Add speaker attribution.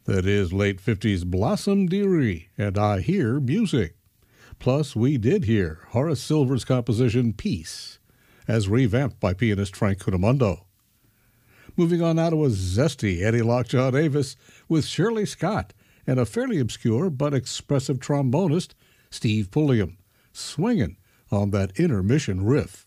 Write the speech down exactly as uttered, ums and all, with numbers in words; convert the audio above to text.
Speaker 1: That is late fifties Blossom Dearie and I Hear Music. Plus, we did hear Horace Silver's composition Peace, as revamped by pianist Frank Cunnamundo. Moving on now to a zesty Eddie Lockjaw Davis with Shirley Scott and a fairly obscure but expressive trombonist, Steve Pulliam, swinging on that intermission riff.